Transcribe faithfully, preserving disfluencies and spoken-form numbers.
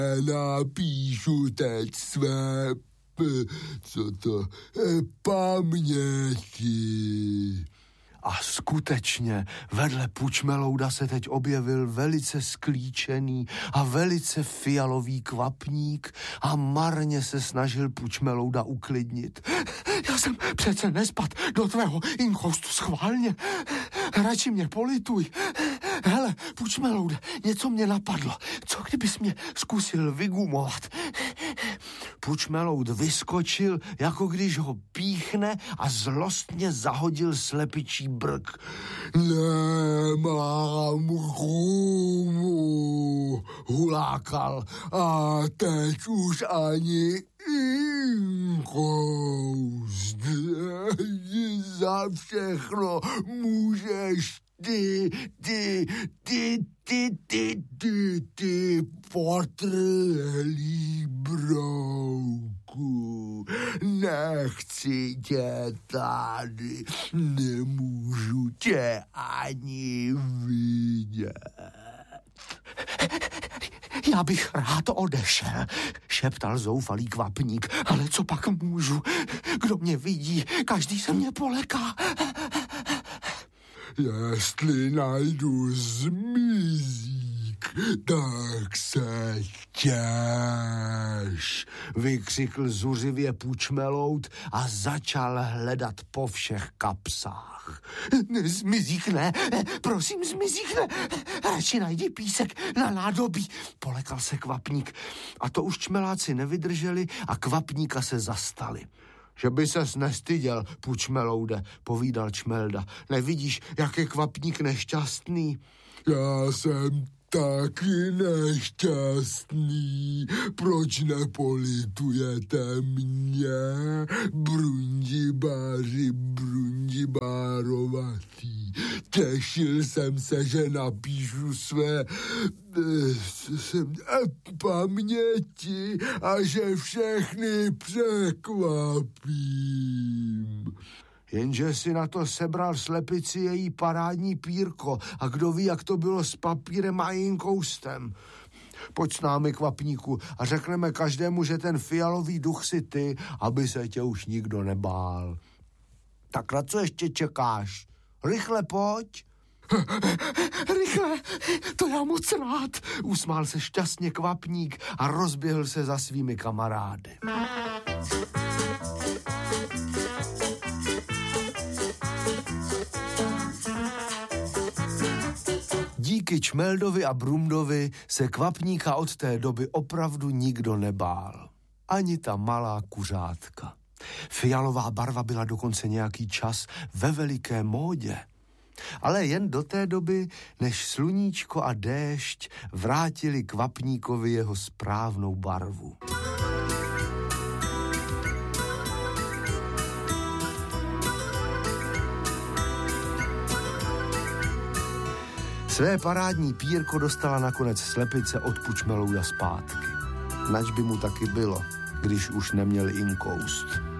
napíšu teď své, co to, paměti. A skutečně vedle Pučmelouda se teď objevil velice sklíčený a velice fialový kvapník a marně se snažil Pučmelouda uklidnit. Já jsem přece nespad do tvého inkoustu schválně. Radši mě polituj. Hele, Pučmeloude, něco mě napadlo. Co kdybys mě zkusil vygumovat? Pučmeloud vyskočil, jako když ho píchne a zlostně zahodil slepičí brk. Nemám gumu, hulákal, a teď už ani inkoust. Za všechno můžeš ty, ty, ty, ty, ty, ty, ty, potrhlý brouku. Nechci tě tady, nemůžu tě ani vidět. Já bych rád odešel, šeptal zoufalý kvapník, ale co pak můžu? Kdo mě vidí, každý se mě poleká. Jestli najdu zmizík, tak se těš, vykřikl zuřivě Pučmeloud a začal hledat po všech kapsách. Zmizík ne, prosím, zmizík ne, radši najdi písek na nádobí, polekal se kvapník. A to už čmeláci nevydrželi a kvapníka se zastali. Že by ses nestyděl, Pučmeloude, povídal Čmelda. Nevidíš, jak je kvapník nešťastný? Já jsem taky nešťastný. Proč nepolitujete mě, brundibáři brundibárovatý? Těšil jsem se, že napíšu své paměti a že všechny překvapím. Jenže si na to sebral slepici její parádní pírko a kdo ví, jak to bylo s papírem a inkoustem. Pojď s námi, kvapníku, a řekneme každému, že ten fialový duch si ty, aby se tě už nikdo nebál. Tak na co ještě čekáš? Rychle pojď. Rychle, to já moc rád, usmál se šťastně kvapník a rozběhl se za svými kamarády. Díky Čmeldovi a Brumdovi se kvapníka od té doby opravdu nikdo nebál. Ani ta malá kuřátka. Fialová barva byla dokonce nějaký čas ve veliké módě. Ale jen do té doby, než sluníčko a déšť vrátili kvapníkovi jeho správnou barvu. Své parádní pírko dostala nakonec slepice od Pučmelouda zpátky. Nač by mu taky bylo, když už neměl inkoust.